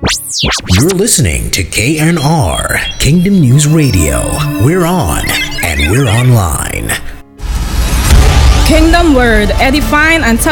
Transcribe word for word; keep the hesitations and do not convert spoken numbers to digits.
You're listening to K N R, Kingdom News Radio. We're on and we're online. Kingdom Word, edifying and touching